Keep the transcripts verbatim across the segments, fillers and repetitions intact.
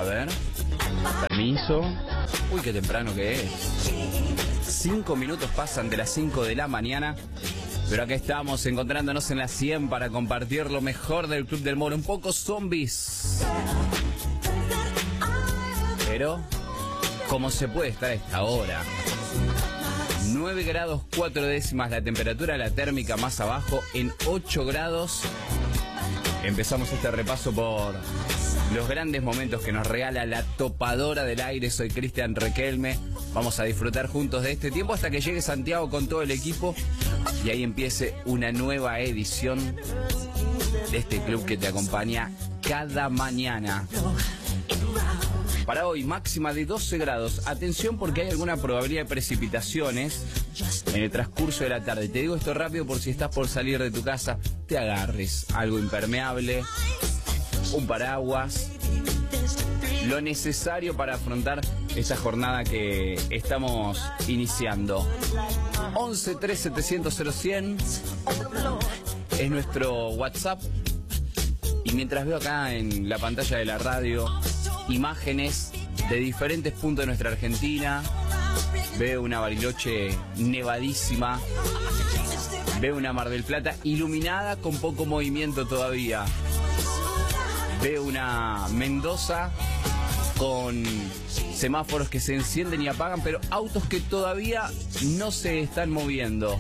ver. Permiso. Uy, qué temprano que es. Cinco minutos pasan de las cinco de la mañana. Pero acá estamos encontrándonos en la cien para compartir lo mejor del Club del Moro. Un poco zombies. Pero, ¿cómo se puede estar a esta hora? nueve grados cuatro décimas la temperatura, la térmica más abajo en ocho grados. Empezamos este repaso por los grandes momentos que nos regala la topadora del aire. Soy Cristian Requelme. Vamos a disfrutar juntos de este tiempo hasta que llegue Santiago con todo el equipo y ahí empiece una nueva edición de este club que te acompaña cada mañana. Para hoy, máxima de doce grados. Atención porque hay alguna probabilidad de precipitaciones en el transcurso de la tarde. Te digo esto rápido por si estás por salir de tu casa, te agarres algo impermeable, un paraguas, lo necesario para afrontar esta jornada que estamos iniciando. once tres setecientos cero cien es nuestro WhatsApp. Y mientras veo acá en la pantalla de la radio imágenes de diferentes puntos de nuestra Argentina, veo una Bariloche nevadísima, veo una Mar del Plata iluminada con poco movimiento todavía, veo una Mendoza con semáforos que se encienden y apagan, pero autos que todavía no se están moviendo.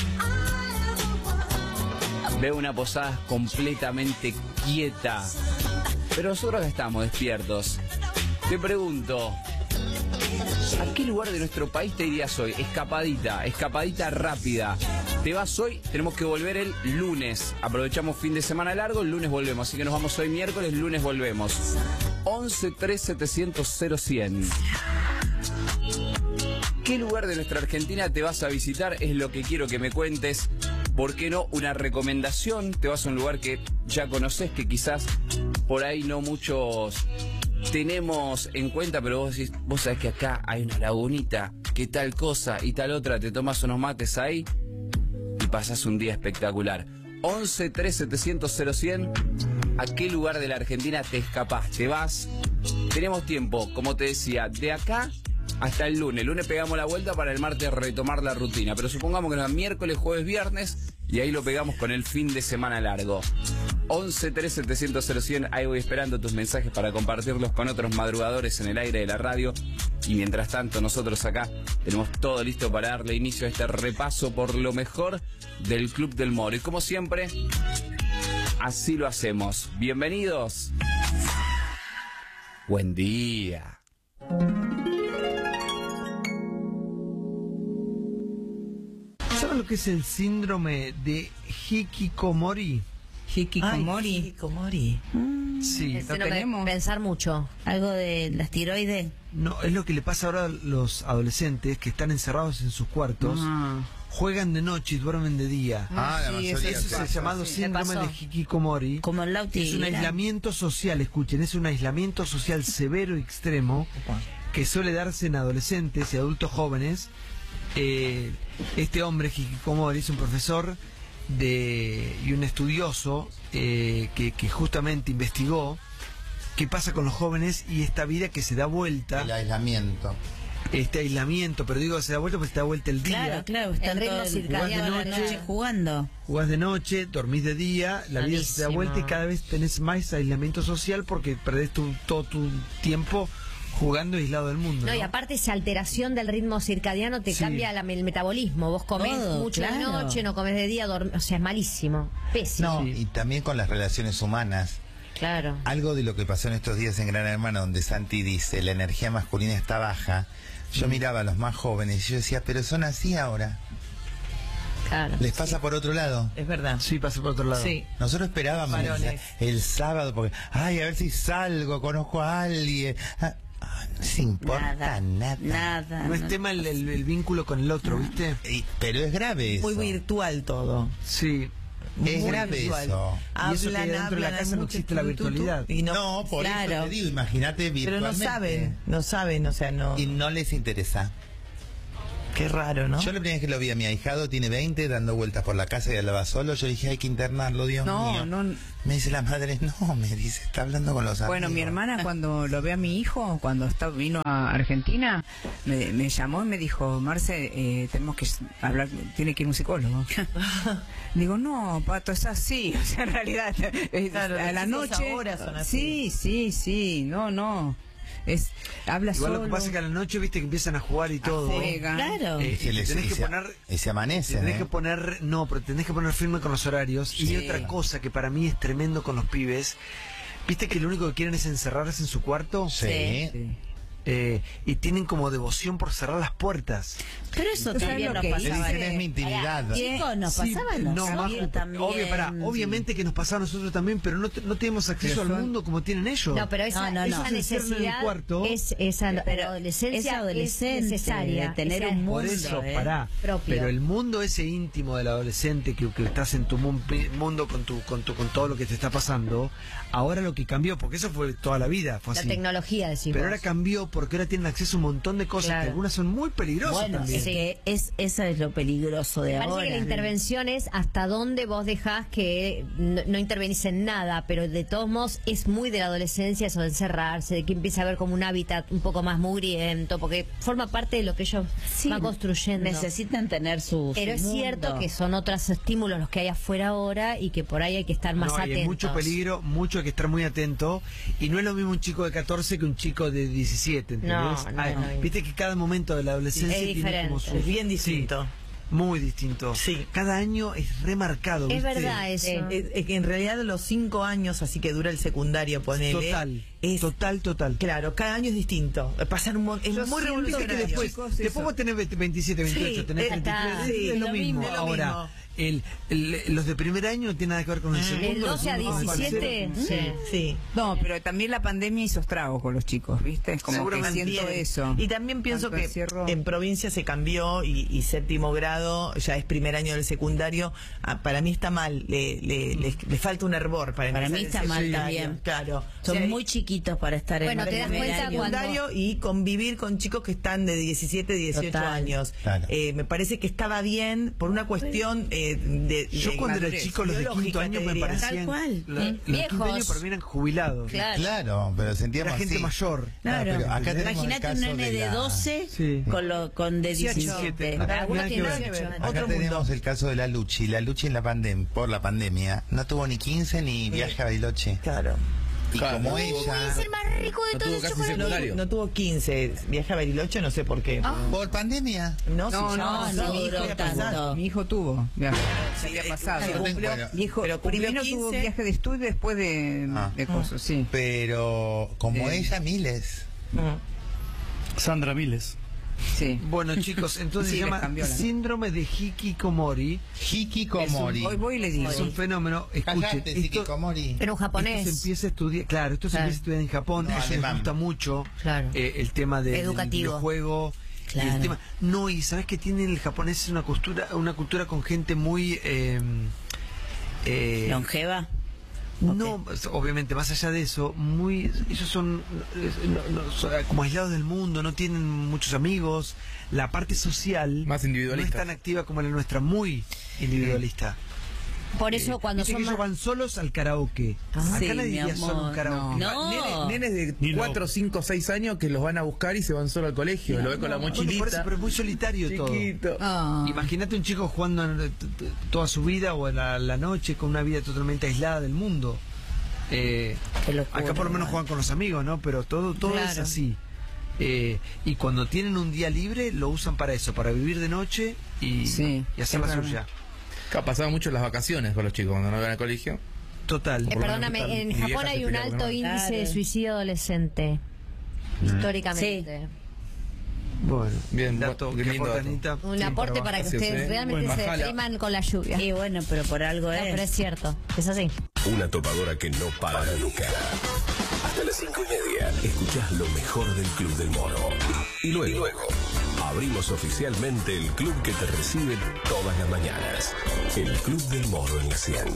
Veo una Posadas completamente quieta, pero nosotros acá estamos despiertos. Te pregunto, ¿a qué lugar de nuestro país te irías hoy? Escapadita, escapadita rápida. ¿Te vas hoy? Tenemos que volver el lunes. Aprovechamos fin de semana largo, el lunes volvemos. Así que nos vamos hoy miércoles, lunes volvemos. once tres setecientos cero cien. ¿Qué lugar de nuestra Argentina te vas a visitar? Es lo que quiero que me cuentes. ¿Por qué no una recomendación? Te vas a un lugar que ya conoces, que quizás por ahí no muchos tenemos en cuenta, pero vos decís, vos sabés que acá hay una lagunita, que tal cosa y tal otra, te tomas unos mates ahí y pasás un día espectacular. once tres setecientos cero cien. ¿A qué lugar de la Argentina te escapás? ¿Te vas? Tenemos tiempo, como te decía, de acá hasta el lunes. El lunes pegamos la vuelta para el martes retomar la rutina. Pero supongamos que nos dan miércoles, jueves, viernes y ahí lo pegamos con el fin de semana largo. once tres setecientos cero cien. Ahí voy esperando tus mensajes para compartirlos con otros madrugadores en el aire de la radio. Y mientras tanto nosotros acá tenemos todo listo para darle inicio a este repaso por lo mejor del Club del Moro. Y como siempre, así lo hacemos. Bienvenidos. Buen día. ¿Sabes lo que es el síndrome de Hikikomori? Hikikomori. Ay, Hikikomori. Mm, sí, ¿lo tenemos? Pensar mucho. ¿Algo de las tiroides? No, es lo que le pasa ahora a los adolescentes que están encerrados en sus cuartos, ah. juegan de noche y duermen de día. Ah, la sí, mayoría. Ese es el llamado sí, síndrome de Hikikomori. Como el lauti. Es un aislamiento social, escuchen, es un aislamiento social severo y extremo que suele darse en adolescentes y adultos jóvenes. Eh, este hombre, Hikikomori, es un profesor de y un estudioso eh, que, que justamente investigó qué pasa con los jóvenes y esta vida que se da vuelta. El aislamiento. Este aislamiento, pero digo se da vuelta porque se da vuelta el día. Claro, claro, están el ritmo circadiano de noche jugando. Jugás de noche, dormís de día, la Malísimo. Vida se da vuelta y cada vez tenés más aislamiento social porque perdés tu, todo tu tiempo jugando aislado del mundo. No, ¿no? Y aparte esa alteración del ritmo circadiano te sí. cambia la, el metabolismo. Vos comés Todo, mucho claro. de noche, no comés de día, dormís, o sea, es malísimo, pésimo. No, y también con las relaciones humanas. Claro. Algo de lo que pasó en estos días en Gran Hermano, donde Santi dice, la energía masculina está baja. Yo mm. miraba a los más jóvenes y yo decía, pero son así ahora. Claro. Les pasa sí. por otro lado. Es verdad. Sí, pasa por otro lado. Sí. Nosotros esperábamos el, el sábado porque, ay, a ver si salgo, conozco a alguien. Ah, no se importa nada. Nada. nada no, no es no. tema el, el, el vínculo con el otro, ¿viste? Y, pero es grave eso. Muy virtual todo. Sí. Es Muy grave virtual. eso. Y eso que Hablan, dentro de la hablan, casa no existe la virtualidad. Y no, no, por claro. eso te digo, imagínate pero virtualmente. no saben, no saben, o sea, no. Y no les interesa. Qué raro, ¿no? Yo la primera vez que lo vi a mi ahijado, tiene veinte, dando vueltas por la casa y hablaba solo. Yo dije, hay que internarlo, Dios No, mío. no. Me dice la madre, no, me dice, está hablando con los amigos. Bueno, mi hermana cuando lo ve a mi hijo, cuando está, vino a Argentina, me, me llamó y me dijo, Marce, eh, tenemos que hablar, tiene que ir un psicólogo. Digo, no, Pato, es así. O sea, en realidad, es, Claro, a la esas noche... horas son así. Sí, sí, sí, no, no. Es, habla Igual solo. lo que pasa es que a la noche, viste, que empiezan a jugar y todo. juegan. Claro. Eh, Y se, y les, tenés y que se- poner... y se amanecen, Tenés ¿eh? que poner, no, pero tenés que poner firme con los horarios. Y Sí. otra cosa que para mí es tremendo con los pibes, viste que lo único que quieren es encerrarse en su cuarto. Sí. Sí. Eh, y tienen como devoción por cerrar las puertas. Pero eso ¿Tú sabes también lo nos que Le pasaba. dicen, es mi intimidad. Pará, chicos, nos Sí, pasaba a no, nosotros Majo, también. obvio, pará, sí. obviamente que nos pasaba a nosotros también, pero no, te- no tenemos acceso Pero al son- mundo como tienen ellos. No, pero esa, No, no, no. esa Ellos se encierran en el necesidad cuarto. es esa Pero adolescencia es adolescente, es necesaria de tener esa- un Por mundo, eso, ¿eh? pará. propio. Pero el mundo ese íntimo del adolescente, que, que estás en tu mun- mundo con tu, con tu, con todo lo que te está pasando, ahora lo que cambió, porque eso fue toda la vida, fue la así. tecnología, decimos. Pero ahora cambió porque ahora tienen acceso a un montón de cosas, Claro. que algunas son muy peligrosas Bueno, también. es que es, eso es lo peligroso de Me parece ahora. que la intervención es hasta dónde vos dejás que no, no intervenís en nada, pero de todos modos es muy de la adolescencia eso de encerrarse, de que empieza a ver como un hábitat un poco más mugriento, porque forma parte de lo que ellos Sí, van construyendo. necesitan tener su, Pero su es mundo. cierto que son otros estímulos los que hay afuera ahora y que por ahí hay que estar más No, y atentos. hay mucho peligro, mucho hay que estar muy atento. Y no es lo mismo un chico de catorce que un chico de diecisiete, ¿entendés? No, no, Ay, no. Viste que cada momento de la adolescencia Es tiene como diferente. su... Es bien distinto. Sí, muy distinto. Sí. Cada año es remarcado. Es ¿viste? verdad eso. Eh, eh, eh, que en realidad los cinco años, así que dura el secundario, ponele. Total, es, total, total. Claro, cada año es distinto. Pasan un mon- es Yo muy siento Viste que revolucionario. después, chicos, después eso. vos tenés veintisiete, veintiocho, Sí, tenés eh, treinta y tres, está, es, sí, es lo lo mismo. mismo, es lo Ahora, mismo. el, el- los de primer año no tienen nada que ver con el segundo. El los doce a segundos van diecisiete, ser- sí. Sí. No, pero también la pandemia hizo estragos con los chicos, ¿viste? Es como que Seguramente. siento También. eso. Y también pienso Tanto que encierro. en provincia se cambió y, y séptimo grado ya es primer año del secundario. Ah, para mí está mal, le, le, le, le falta un hervor para Para empezar mí el está mal secundario. también. Claro. Son O sea, muy chiquitos para estar Bueno, en te das primer cuenta año. cuando- secundario y convivir con chicos que están de diecisiete, dieciocho Total. años. Claro. Eh, me parece que estaba bien por una cuestión eh, de, Yo de cuando era madurez chico, los de biológica, quinto año te me diría. parecían... Tal cual. la- Sí. Los de quinto Viejos. año para mí eran jubilados. Claro. Claro, pero sentíamos Era gente así. mayor. Claro. pero acá tenemos el Imagínate un caso nene de, de la- doce Sí. con, lo, con de dieciocho. diecisiete. Acá Algunos nada que tienen ver. dieciocho años. Acá Otro tenemos mundo. el caso de la Luchi. La Luchi en la pandemia, por la pandemia, no tuvo ni quince ni viaje a Bariloche. Claro. Y Claro, como no ella, Es el más rico de No todos tuvo los casi chocolates. secundario. No tuvo quince, viaje a Bariloche, no sé por qué. por pandemia, No, No, sí, ya no, pasó, no mi hijo duró había tanto. pasado. Mi hijo tuvo viaje. Sí, había eh, pasado. yo tengo- bueno, Mi hijo pero cumplió primero tuvo quince. viaje de estudio y después de, Ah. de cosas, sí. pero como Eh. ella, miles. Mm. Sandra Miles. Sí. Bueno, chicos, entonces Sí, se les llama cambió la- síndrome de Hikikomori. Hikikomori. Hoy voy y le digo. Es un fenómeno. Escuchen, Cállate, esto, Hikikomori. Era un japonés. esto se empieza a estudiar. Claro, esto se Claro. empieza a estudiar en Japón. No, a ellos les alemán. gusta mucho Claro. eh, el tema de, del Educativo. videojuego. Y el Claro. tema, no, y sabes que tiene el japonés una cultura, una cultura con gente muy eh, eh, ¿Longeva? no, obviamente, más allá de eso, muy ellos son, eh, no- no, son como aislados del mundo, no tienen muchos amigos, la parte social Más individualista. no es tan activa como la nuestra, muy individualista. Por eso cuando Viste son que ellos más... van solos al karaoke. Acá sí, nadie mi iría solo a un amor, karaoke. no. Nenes, nenes de Ni no. cuatro, cinco, seis años que los van a buscar y se van solo al colegio. Lo ve con la Bueno, por eso, mochilita. pero es muy solitario Chiquito. Ah. Imagínate un chico jugando en- t- t- toda su vida o en la, la noche con una vida totalmente aislada del mundo. Eh, Qué locura, acá por lo menos igual. juegan con los amigos, ¿no? Pero todo todo es Claro. así. Eh, y cuando tienen un día libre lo usan para eso, para vivir de noche y, Sí, y hacer es la verdad. suya. Acá pasaba mucho las vacaciones con los chicos cuando no iban al colegio. Total. Eh, perdóname, en Mi Japón vieja hay se un peleaba alto con él. índice de Claro. suicidio adolescente. Históricamente. Bueno, Bien, dato qué que lindo aporta dato. Anita. Un Sí, aporte para para que gracias, ustedes eh. realmente Bueno, se bajala. depriman con la lluvia. Y bueno, pero por algo No, es. pero es cierto, es así. Una topadora que no para nunca. Hasta las cinco y media. Escuchás lo mejor del Club del Moro. Y luego, y luego abrimos oficialmente el club que te recibe todas las mañanas. El Club del Moro en la cien.